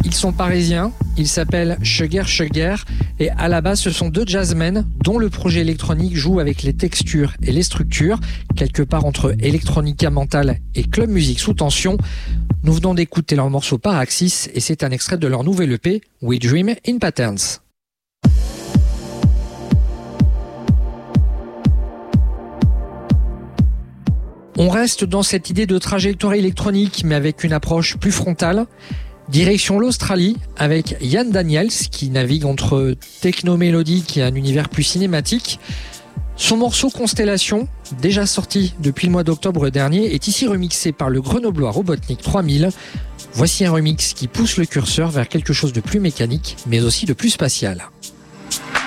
Ils sont parisiens, ils s'appellent Sugar Sugar et à la base ce sont deux jazzmen dont le projet électronique joue avec les textures et les structures, quelque part entre Electronica Mental et Club Music sous tension. Nous venons d'écouter leur morceau Paraxis et c'est un extrait de leur nouvel EP We Dream in Patterns. On reste dans cette idée de trajectoire électronique mais avec une approche plus frontale. Direction l'Australie avec Yann Daniels qui navigue entre techno-mélodique et un univers plus cinématique. Son morceau Constellation, déjà sorti depuis le mois d'octobre dernier, est ici remixé par le grenoblois Robotnik 3000. Voici un remix qui pousse le curseur vers quelque chose de plus mécanique mais aussi de plus spatial.